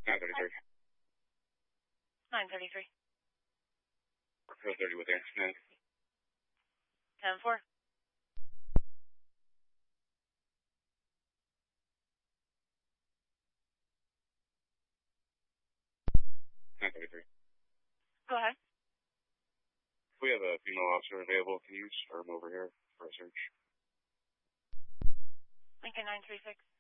933. 933. 430 with you. 10-4. Go ahead. If we have a female officer available, can you start him over here for a search? Lincoln 936.